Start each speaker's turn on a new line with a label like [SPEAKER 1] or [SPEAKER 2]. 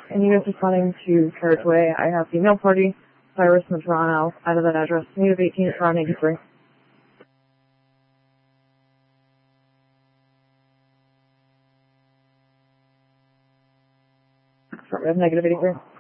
[SPEAKER 1] and you guys responding to Carriageway. I have female party, Cyrus Madrano, out of that address, native 18, around 83. Affirmative, negative 83.